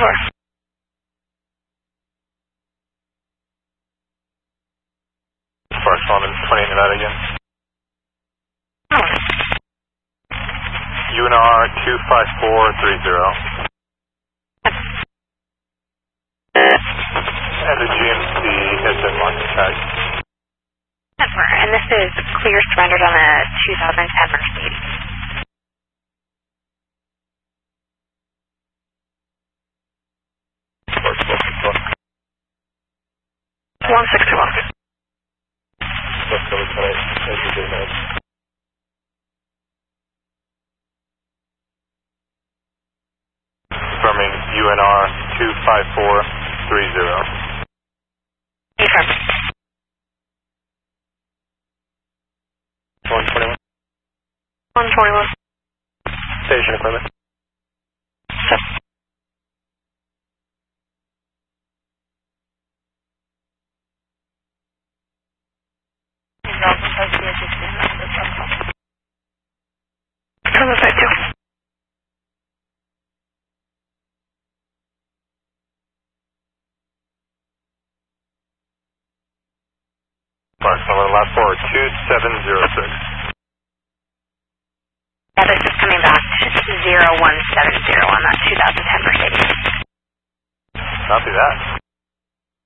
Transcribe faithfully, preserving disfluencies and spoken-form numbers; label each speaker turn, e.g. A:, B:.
A: four.
B: Spark Solomon, twenty-eight Nevada again.
A: Oh.
B: U N R two five four three zero. And the G M C has been marked tag.
A: And this is clear surrendered on a two thousand ten Mercedes. one sixty-one.
B: Let's go with tonight. As you do that. Confirming U N R two five four three zero.
A: Confirm.
B: one twenty-one.
A: one twenty-one.
B: Station equipment.
A: Sir. Come back to.
B: Spark Solomon, last four two seven zero six.
A: Yeah, this is coming back to zero one seven zero on that two thousand ten Mercedes.
B: Copy that.